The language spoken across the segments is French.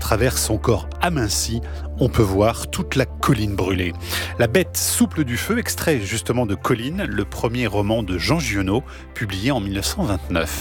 travers son corps aminci, on peut voir toute la colline brûlée. La bête souple du feu, extrait justement de Colline, le premier roman de Jean Giono, publié en 1929.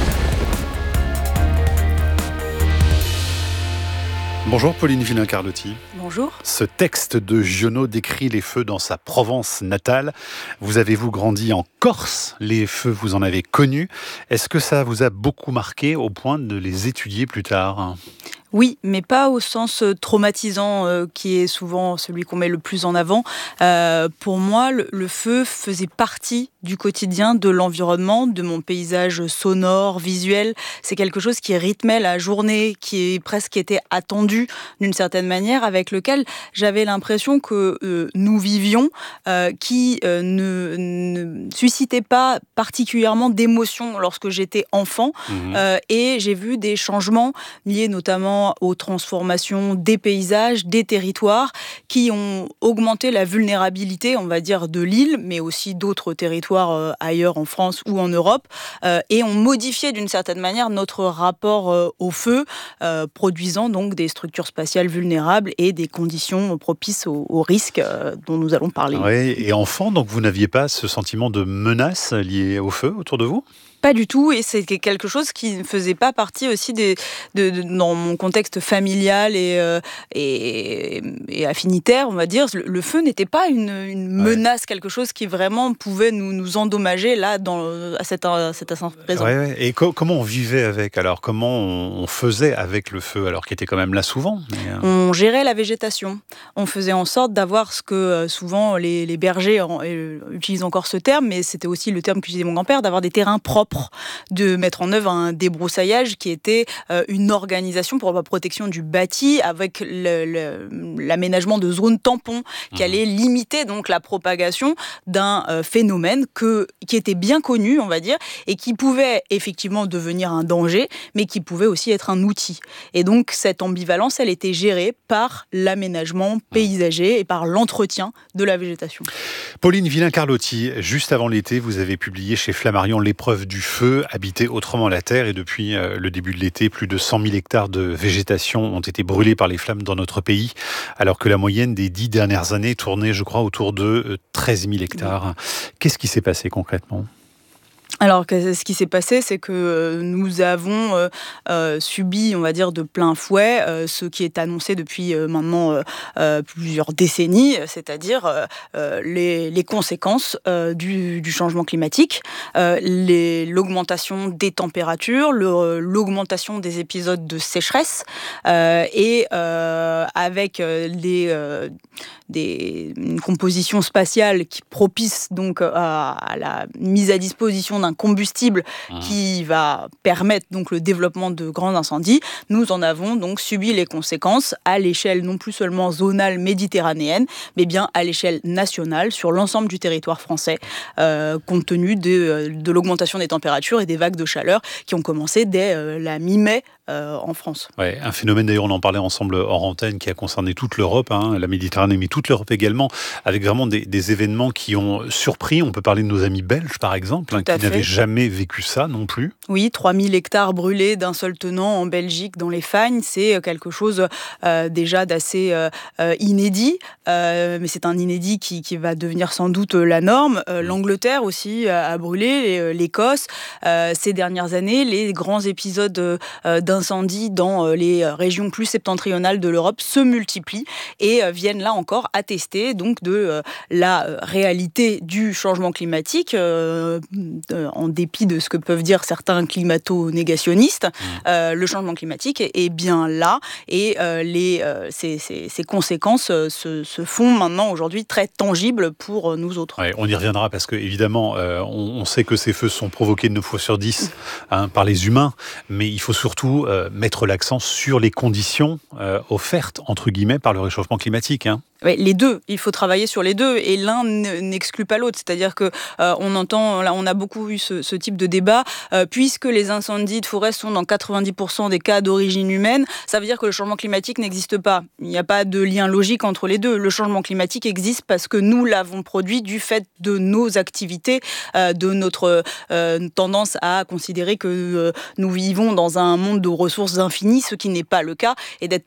Bonjour Pauline Villain-Carlotti. Bonjour. Ce texte de Giono décrit les feux dans sa Provence natale. Vous avez-vous grandi en Corse? Les feux, vous en avez connus. Est-ce que ça vous a beaucoup marqué au point de les étudier plus tard ? Oui, mais pas au sens traumatisant qui est souvent celui qu'on met le plus en avant. Pour moi, le feu faisait partie du quotidien, de l'environnement, de mon paysage sonore, visuel. C'est quelque chose qui rythmait la journée, qui presque était attendu d'une certaine manière, avec lequel j'avais l'impression que nous vivions, qui ne suscitait pas particulièrement d'émotion lorsque j'étais enfant. Et j'ai vu des changements liés notamment aux transformations des paysages, des territoires, qui ont augmenté la vulnérabilité, on va dire, de l'île, mais aussi d'autres territoires ailleurs en France ou en Europe, et ont modifié d'une certaine manière notre rapport au feu, produisant donc des structures spatiales vulnérables et des conditions propices aux risques dont nous allons parler. Oui, et enfant, donc vous n'aviez pas ce sentiment de menace lié au feu autour de vous ? Pas du tout, et c'est quelque chose qui ne faisait pas partie aussi dans mon contexte familial et affinitaire, on va dire. Le feu n'était pas une menace, quelque chose qui vraiment pouvait nous endommager là, à cet instant présent. Ouais. Et comment on vivait avec alors? Comment on faisait avec le feu, alors qu'il était quand même là souvent On gérait la végétation. On faisait en sorte d'avoir ce que souvent les bergers utilisent encore ce terme, mais c'était aussi le terme qu'utilisait mon grand-père, d'avoir des terrains propres, de mettre en œuvre un débroussaillage qui était une organisation pour la protection du bâti, avec l'aménagement de zones tampons qui allaient limiter donc la propagation d'un phénomène qui était bien connu, on va dire, et qui pouvait effectivement devenir un danger, mais qui pouvait aussi être un outil. Et donc cette ambivalence, elle était gérée par l'aménagement paysager et par l'entretien de la végétation. Pauline Villain-Carlotti, juste avant l'été, vous avez publié chez Flammarion L'épreuve du feu, habiter autrement la terre, et depuis le début de l'été, plus de 100 000 hectares de végétation ont été brûlés par les flammes dans notre pays, alors que la moyenne des 10 dernières années tournait, je crois, autour de 13 000 hectares. Qu'est-ce qui s'est passé concrètement ? Alors, ce qui s'est passé, c'est que nous avons subi, on va dire, de plein fouet ce qui est annoncé depuis maintenant plusieurs décennies, c'est-à-dire les conséquences du changement climatique, l'augmentation des températures, l'augmentation des épisodes de sécheresse, et avec une composition spatiale qui propice donc à la mise à disposition d'un combustible qui va permettre donc le développement de grands incendies. Nous en avons donc subi les conséquences à l'échelle non plus seulement zonale méditerranéenne, mais bien à l'échelle nationale sur l'ensemble du territoire français, compte tenu de l'augmentation des températures et des vagues de chaleur qui ont commencé dès la mi-mai en France. Ouais, un phénomène d'ailleurs, on en parlait ensemble hors antenne, qui a concerné toute l'Europe, la Méditerranée, mais toute l'Europe également, avec vraiment des événements qui ont surpris. On peut parler de nos amis belges, par exemple, qui n'avaient jamais vécu ça non plus. Oui, 3000 hectares brûlés d'un seul tenant en Belgique, dans les Fagnes, c'est quelque chose déjà d'assez inédit, mais c'est un inédit qui va devenir sans doute la norme. L'Angleterre aussi a brûlé, l'Écosse. Ces dernières années, les grands épisodes d'incendies dans les régions plus septentrionales de l'Europe se multiplient et viennent là encore attester donc de la réalité du changement climatique, en dépit de ce que peuvent dire certains climato-négationnistes. Le changement climatique est bien là, et ces conséquences se font maintenant aujourd'hui très tangibles pour nous autres. Ouais, on y reviendra parce que évidemment on sait que ces feux sont provoqués 9 fois sur 10 par les humains, mais il faut surtout mettre l'accent sur les conditions offertes entre guillemets par le réchauffement climatique. Ouais, les deux, il faut travailler sur les deux, et l'un n'exclut pas l'autre. C'est-à-dire que on entend, là, on a beaucoup eu ce type de débat, puisque les incendies de forêt sont dans 90% des cas d'origine humaine, ça veut dire que le changement climatique n'existe pas. Il n'y a pas de lien logique entre les deux. Le changement climatique existe parce que nous l'avons produit du fait de nos activités, de notre tendance à considérer que nous vivons dans un monde de ressources infinies, ce qui n'est pas le cas, et d'être